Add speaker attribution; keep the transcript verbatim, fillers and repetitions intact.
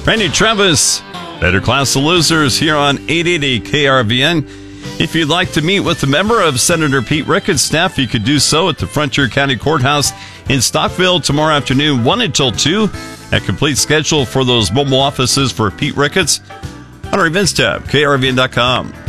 Speaker 1: Randy Travis, Better Class of Losers here on eight eighty K R V N. If you'd like to meet with a member of Senator Pete Ricketts' staff, you could do so at the Frontier County Courthouse in Stockville tomorrow afternoon, one until two. A complete schedule for those mobile offices for Pete Ricketts on our events tab, K R V N dot com.